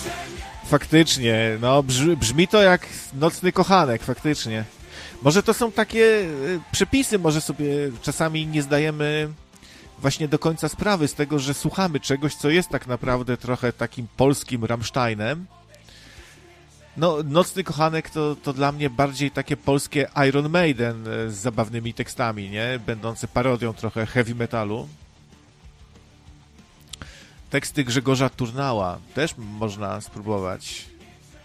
Faktycznie, no brzmi to jak Nocny Kochanek, faktycznie. Może to są takie przepisy, może sobie czasami nie zdajemy właśnie do końca sprawy z tego, że słuchamy czegoś, co jest tak naprawdę trochę takim polskim Rammsteinem. No, Nocny Kochanek to dla mnie bardziej takie polskie Iron Maiden z zabawnymi tekstami, nie? Będące parodią trochę heavy metalu. Teksty Grzegorza Turnała też można spróbować.